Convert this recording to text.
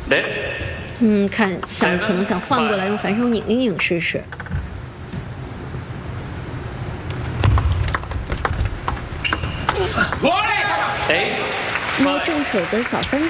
看可能想换过来用反手拧一拧试试。摸正手的小三